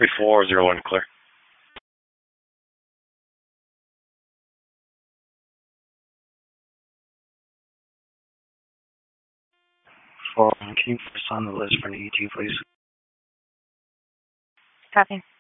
3401 clear. Can you put us on the list for an ET, please? Copy.